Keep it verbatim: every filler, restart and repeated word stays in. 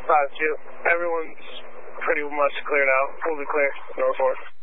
five two. Everyone's pretty much clear now. Fully clear. North four.